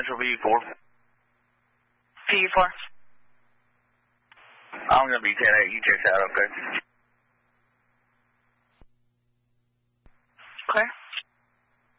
for VU4? VU4. I'm going to be 10-8. You check that, okay?